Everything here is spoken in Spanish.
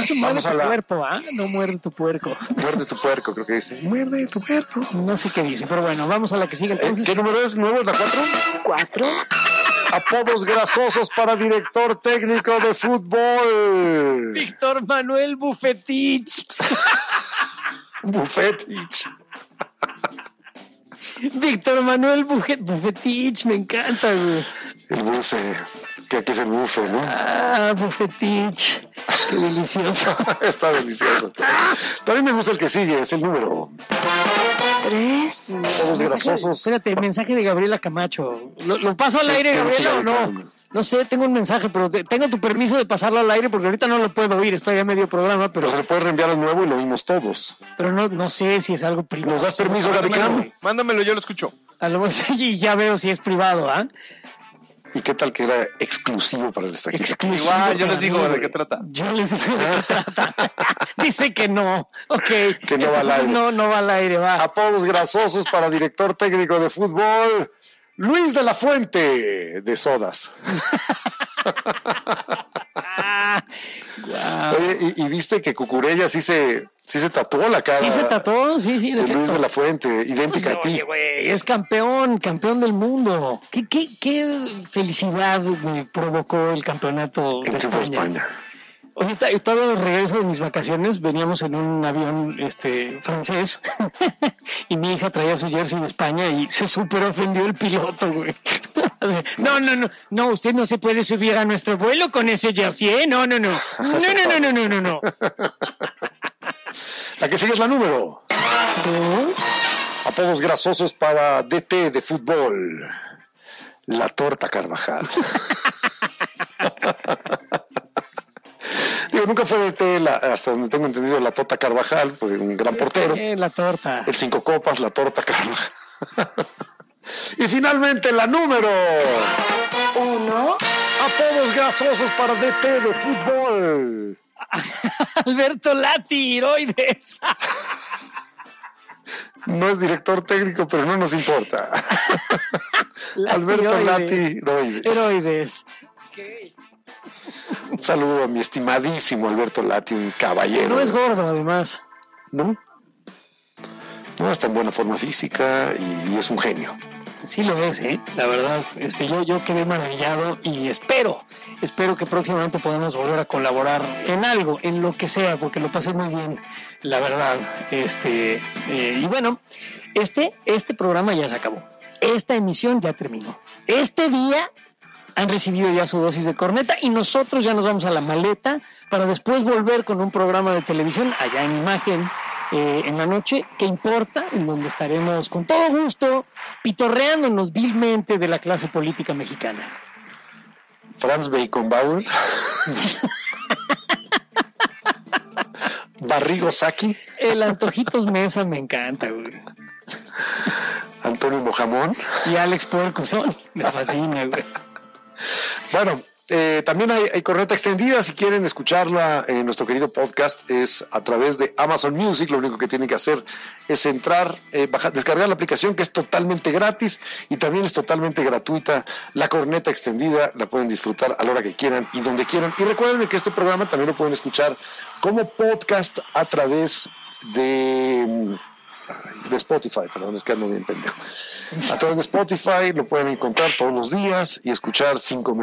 Dice muerde tu cuerpo, ¿ah? No muerde tu puerco. Muerde tu puerco, creo que dice. Muerde tu puerco. No sé qué dice, pero bueno, vamos a la que sigue entonces. ¿Qué número es? ¿Nuevo? ¿La 4? 4. Apodos grasosos para director técnico de fútbol. Víctor Manuel Bucetich. Bucetich. Víctor Manuel Bucetich, me encanta, güey. El buce, que aquí es el bufe, ¿no? Ah, Bucetich. Qué delicioso. Está delicioso. También me gusta el que sigue, es el número 3. Apodos grasosos. Espérate, mensaje de Gabriela Camacho. ¿Lo paso al aire, Gabriela, o no? No sé, tengo un mensaje, pero tengo tu permiso de pasarlo al aire porque ahorita no lo puedo oír, estoy a medio programa, pero... Pero se le puede reenviar al nuevo y lo oímos todos. Pero no sé si es algo privado. ¿Nos das permiso, Gabriela? Mándamelo, yo lo escucho. A lo mejor sí, ya veo si es privado, ¿ah? ¿Y qué tal que era exclusivo para el estaquito? Igual, yo les digo de qué trata. Yo les digo de qué trata. Dice que no. Ok. Que no va al aire. No va al aire, va. Apodos grasosos para director técnico de fútbol. Luis de la Fuente, de Sodas. Wow. Oye, y viste que Cucurella sí se tatuó la cara. Sí se tatuó, sí, de Luis de la Fuente, idéntica a ti. Oye, güey, es campeón del mundo. ¿Qué felicidad me provocó el campeonato de España? Ahorita, yo estaba de regreso de mis vacaciones, veníamos en un avión francés y mi hija traía su jersey de España y se súper ofendió el piloto, güey. No, usted no se puede subir a nuestro vuelo con ese jersey, ¿eh? No. No. La que sigue es la número 2. Apodos grasosos para DT de fútbol. La Torta Carvajal. Digo, nunca fue DT, hasta donde tengo entendido, la Tota Carvajal, fue un gran portero. La torta. El 5 copas, la Torta Carvajal. Y finalmente la número 1. Apodos grasosos para DT de fútbol. Alberto Lati, Heroides. No es director técnico, pero no nos importa. Alberto Lati, Heroides. Okay. Un saludo a mi estimadísimo Alberto Lati, un caballero. No es gordo, además. No está en buena forma física y es un genio. Sí lo es, la verdad. Yo quedé maravillado y espero que próximamente podamos volver a colaborar en algo, en lo que sea, porque lo pasé muy bien, la verdad. Y bueno, este programa ya se acabó. Esta emisión ya terminó. Este día han recibido ya su dosis de corneta y nosotros ya nos vamos a la maleta para después volver con un programa de televisión allá en Imagen en la noche, ¿qué importa? En donde estaremos con todo gusto pitorreándonos vilmente de la clase política mexicana. Franz Beckenbauer. Barrigo Saki. El Antojitos Mesa me encanta, güey. Antonio Mojamón. Y Alex Puercosón. Me fascina, güey. Bueno, también hay corneta extendida. Si quieren escucharla en nuestro querido podcast, es a través de Amazon Music. Lo único que tienen que hacer es entrar, descargar la aplicación, que es totalmente gratis y también es totalmente gratuita. La corneta extendida la pueden disfrutar a la hora que quieran y donde quieran. Y recuerden que este programa también lo pueden escuchar como podcast a través de Spotify, perdón, es que ando bien pendejo. A través de Spotify lo pueden encontrar todos los días y escuchar 5